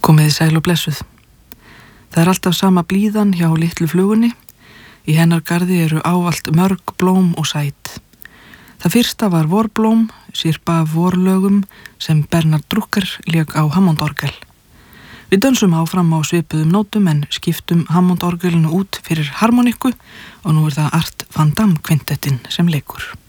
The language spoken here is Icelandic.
Komiði sæl og blessuð. Það er alltaf sama blíðan hjá litlu flugunni. Í hennar garði eru ávallt mörg blóm og sæt. Það fyrsta var vorblóm, sirpa af vorlögum sem Bernard Drucker lék á Hammondorgel. Við dönsum áfram á svipuðum nótum en skiptum Hammondorgelinu út fyrir harmonikku og nú er það Art van Dam kvintettinn sem leikur.